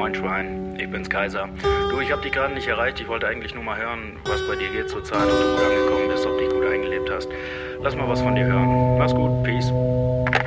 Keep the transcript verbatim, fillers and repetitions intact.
Moin Schwein, ich bin's Kaiser. Du, ich hab dich gerade nicht erreicht, ich wollte eigentlich nur mal hören, was bei dir geht zur Zeit, ob du gut angekommen bist, ob du dich gut eingelebt hast. Lass mal was von dir hören. Mach's gut, peace.